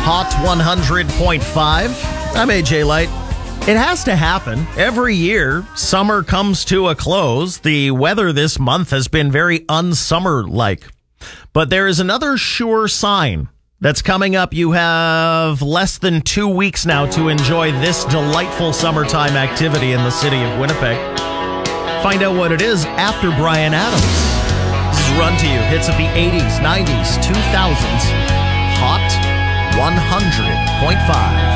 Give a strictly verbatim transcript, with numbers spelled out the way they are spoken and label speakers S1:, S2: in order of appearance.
S1: Hot one hundred point five. I'm A J Light. It has to happen. Every year, summer comes to a close. The weather this month has been very unsummer-like. But there is another sure sign that's coming up. You have less than two weeks now to enjoy this delightful summertime activity in the city of Winnipeg. Find out what it is after Bryan Adams. This is Run to You. Hits of the eighties, nineties, two thousands. Hot one hundred point five.